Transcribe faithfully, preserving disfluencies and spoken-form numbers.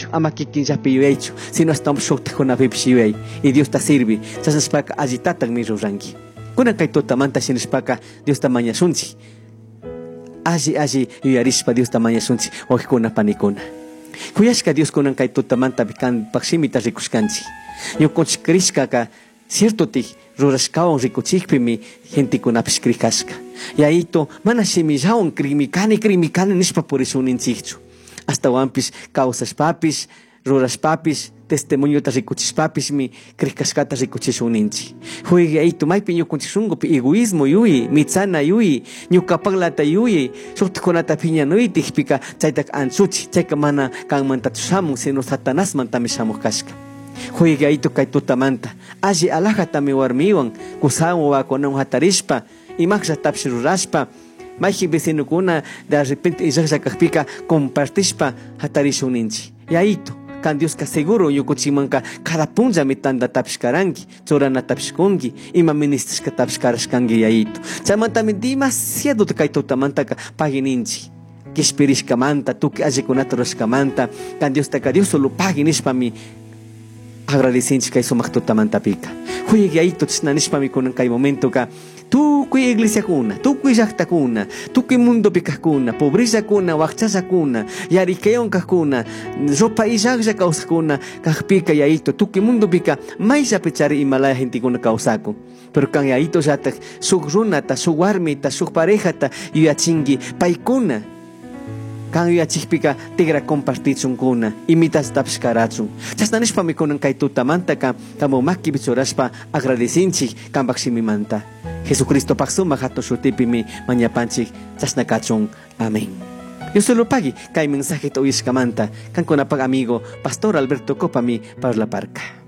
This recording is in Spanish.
yuyaychu, ama kikin llapi yuyaychu, sino hasta un shokta kunapipish yuyay, y Dios ta sirvi, chasnashpaka allitatan mi ruranki. Kunan kay tutamanta shinashpaka Dios ta mañashunchi. Alli alli yuyarishpa Dios ta mañashunchi, ojikuna panikuna. Kuyashka Dios kunan kay tutamanta bikan pakshimita rikushkanchi. Ñukunchik krishkaka cierto ti rurashkawan rikuchikpimi gente kunapish krikashka. Yaito mana shimillawan krimikani krimikani nishpa purishuninchikchu. Hasta wampish kawsashpapish rurashpapish testimonio ta rikuchishpapish mi krikashkata rikuchishuninchi. Juegue yaito maypi ñukunchishungopi egoísmo yui, mitsana yui, ñukapaglata yui, suktikunata piñanuyti hipika chaytak ansuchi, chayka mana kanmanta tushamun sino Satanás mantami shamuq kashka. Juegue yaito kay tutamanta, alli alajatami warmiwan, kusawan wakunawan hatarishpa, imaksha tapshi rurashpa, mayhi vecinokuna de repente illaksakakpika compartishpa hatarishuninchi. Yaito kan Dios ka seguro yukuchimanka cada punja mitanda tapishkaranki, chorana tapishkunki, ima ministrishka tapishkarashkanki yaito. Chaymantami demasiado kay tutamantaka pagininchi. Kishpirishkamanta, tuki allikunata rurashkamanta, kan Dios taka Dios solo paginishpami agradecinchi kay sumaq tutamantapika. Juegue yaito chisnanishpami kunan kay momento ka tukuy iglesia kuna, tukuy llaqta kuna, tukuy mundo pikakuna, pobreza kuna, waqchasa kuna, yarikayon kakuna, ropa illaqlla kawsakuna, kakpika yaito, tukuy mundo pika, maysa pichari imalaya gente kuna kawsaku. Pero kan yaito llatak, suk runata, suk warmita, suk parejata, yuyachingi, paykuna, kan yuyachikpika tigra compartichun kuna, imitas tapshkarachun. Chasnanishpami kunan kay tutamanta ka, kamo maki bichorashpa agradecinchi kan bakshimimanta. Jesucristo paksuma hato shutipimi mañapanchik chasnakachun. Amén. Yo solo pagi kay mensaje to ishkamanta kan kunapag amigo Pastor Alberto Copami para la parca.